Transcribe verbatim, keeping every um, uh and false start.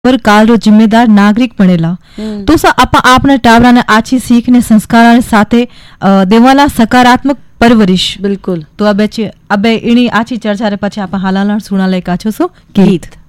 पर काल रो जिम्मेदार नागरिक बनेला। तो सा आपा आपने टावरा ने आची सीख ने संस्कार साथे देवाला सकारात्मक परवरिश। बिल्कुल। तो अब अब इनी आची चर्चा रे पछे आपा हालाला सुना ले काछो सो गीत।